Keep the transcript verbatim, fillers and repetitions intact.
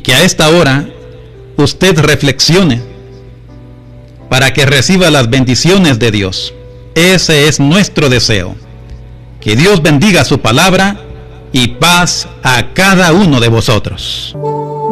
que a esta hora usted reflexione para que reciba las bendiciones de Dios. Ese es nuestro deseo. Que Dios bendiga su palabra y paz a cada uno de vosotros.